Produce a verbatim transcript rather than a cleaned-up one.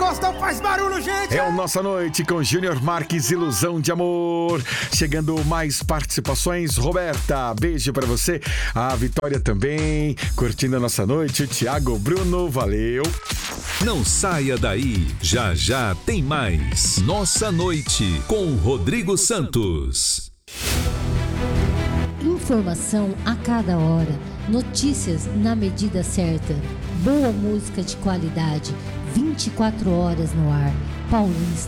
gosta, faz barulho, gente! É o Nossa Noite com Júnior Marques, Ilusão de Amor. Chegando mais participações. Roberta, beijo pra você. A Vitória também, curtindo a nossa noite. O Thiago, Bruno, valeu. Não saia daí, já já tem mais. Nossa Noite com Rodrigo Santos. Informação a cada hora, notícias na medida certa, boa música de qualidade, vinte e quatro horas no ar. Paulista